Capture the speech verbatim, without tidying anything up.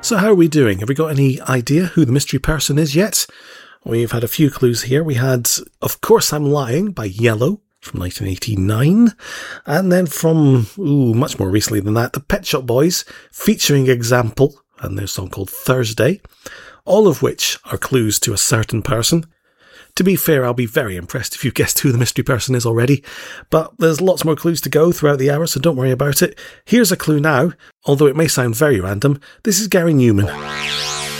So how are we doing? Have we got any idea who the mystery person is yet? We've had a few clues here. We had Of Course I'm Lying by Yellow from nineteen eighty-nine. And then from, ooh, much more recently than that, the Pet Shop Boys featuring Example and their song called Thursday. All of which are clues to a certain person. To be fair, I'll be very impressed if you've guessed who the mystery person is already. But there's lots more clues to go throughout the hour, so don't worry about it. Here's a clue now. Although it may sound very random, this is Gary Newman.